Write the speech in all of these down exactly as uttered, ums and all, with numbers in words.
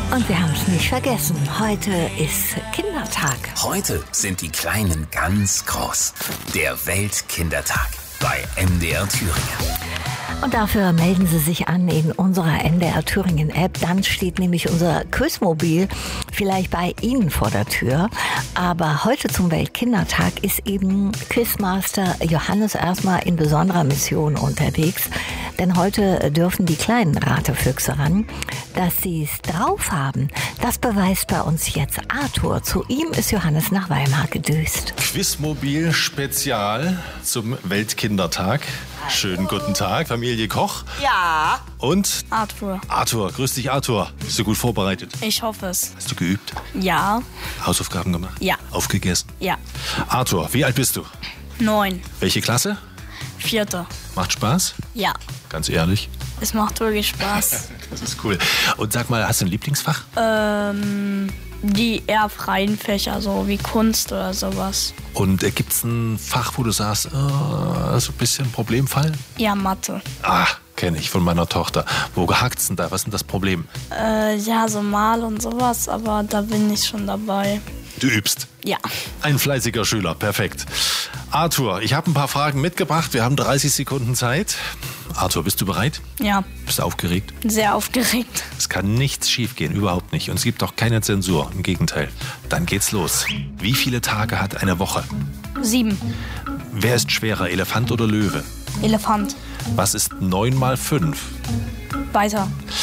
Und wir haben es nicht vergessen. Heute ist Kindertag. Heute sind die Kleinen ganz groß. Der Weltkindertag bei M D R Thüringen. Und dafür melden Sie sich an in unserer M D R Thüringen App. Dann steht nämlich unser Quizmobil vielleicht bei Ihnen vor der Tür. Aber heute zum Weltkindertag ist eben Quizmaster Johannes erstmal in besonderer Mission unterwegs. Denn heute dürfen die kleinen Ratefüchse ran. Dass sie es drauf haben, das beweist bei uns jetzt Arthur. Zu ihm ist Johannes nach Weimar gedüst. Quizmobil Spezial zum Weltkindertag. Schönen guten Tag, Familie Koch. Ja. Und? Arthur. Arthur, grüß dich Arthur. Bist du gut vorbereitet? Ich hoffe es. Hast du geübt? Ja. Hausaufgaben gemacht? Ja. Aufgegessen? Ja. Arthur, wie alt bist du? Neun. Welche Klasse? Vierte. Macht Spaß? Ja. Ganz ehrlich? Es macht wirklich Spaß. Das ist cool. Und sag mal, hast du ein Lieblingsfach? ähm, die eher freien Fächer, so wie Kunst oder sowas. Und äh, gibt es ein Fach, wo du sagst, äh, so ein bisschen Problemfall? Ja, Mathe. Ah, kenne ich von meiner Tochter. Wo hakt's denn da? Was ist denn das Problem? Äh, ja, so Mal und sowas, aber da bin ich schon dabei. Du übst. Ja. Ein fleißiger Schüler, perfekt. Arthur, ich habe ein paar Fragen mitgebracht. Wir haben dreißig Sekunden Zeit. Arthur, bist du bereit? Ja. Bist du aufgeregt? Sehr aufgeregt. Es kann nichts schiefgehen, überhaupt nicht. Und es gibt auch keine Zensur, im Gegenteil. Dann geht's los. Wie viele Tage hat eine Woche? Sieben. Wer ist schwerer, Elefant oder Löwe? Elefant. Was ist neun mal fünf? Weiter.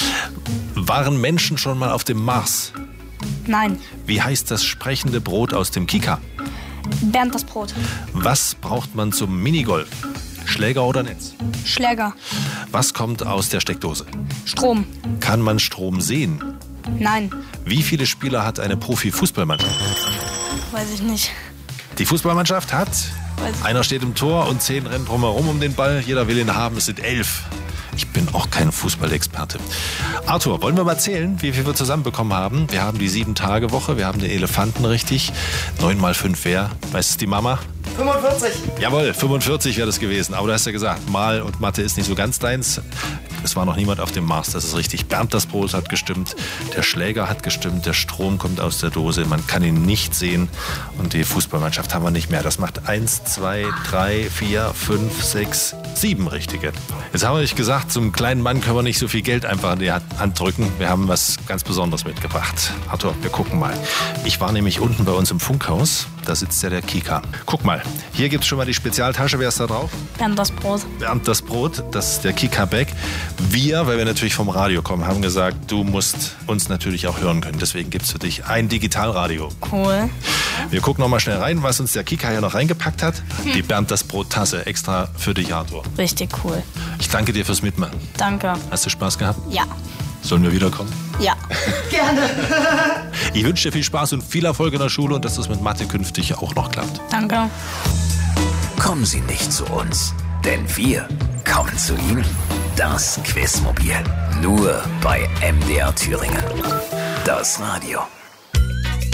Waren Menschen schon mal auf dem Mars? Nein. Wie heißt das sprechende Brot aus dem Kika? Bernd das Brot. Was braucht man zum Minigolf? Schläger oder Netz? Schläger. Was kommt aus der Steckdose? Strom. Kann man Strom sehen? Nein. Wie viele Spieler hat eine Profi-Fußballmannschaft? Weiß ich nicht. Die Fußballmannschaft hat, Weiß ich. einer steht im Tor und zehn rennen drumherum um den Ball. Jeder will ihn haben, es sind elf. Ich bin auch kein Fußballexperte. Arthur, wollen wir mal zählen, wie viel wir zusammenbekommen haben? Wir haben die Sieben-Tage-Woche, wir haben den Elefanten richtig. Neun mal fünf wer? Weiß es die Mama? fünfundvierzig. Jawohl, fünfundvierzig wäre das gewesen. Aber du hast ja gesagt, Mal und Mathe ist nicht so ganz deins. Es war noch niemand auf dem Mars, das ist richtig. Bernd das Brot hat gestimmt, der Schläger hat gestimmt, der Strom kommt aus der Dose, man kann ihn nicht sehen. Und die Fußballmannschaft haben wir nicht mehr. Das macht eins, zwei, drei, vier, fünf, sechs, sieben richtige. Jetzt haben wir euch gesagt, zum kleinen Mann können wir nicht so viel Geld einfach in die Hand drücken. Wir haben was ganz Besonderes mitgebracht. Arthur, wir gucken mal. Ich war nämlich unten bei uns im Funkhaus. Da sitzt ja der Kika. Guck mal, hier gibt es schon mal die Spezialtasche. Wer ist da drauf? Bernd das Brot. Bernd das Brot, das ist der Kika-Bag. Wir, weil wir natürlich vom Radio kommen, haben gesagt, du musst uns natürlich auch hören können. Deswegen gibt es für dich ein Digitalradio. Cool. Wir gucken noch mal schnell rein, was uns der Kika hier noch reingepackt hat. Die Bernd das Brot-Tasse extra für dich, Arthur. Richtig cool. Ich danke dir fürs Mitmachen. Danke. Hast du Spaß gehabt? Ja. Sollen wir wiederkommen? Ja. Gerne. Ich wünsche dir viel Spaß und viel Erfolg in der Schule und dass das mit Mathe künftig auch noch klappt. Danke. Kommen Sie nicht zu uns, denn wir kommen zu Ihnen. Das Quizmobil. Nur bei M D R Thüringen. Das Radio.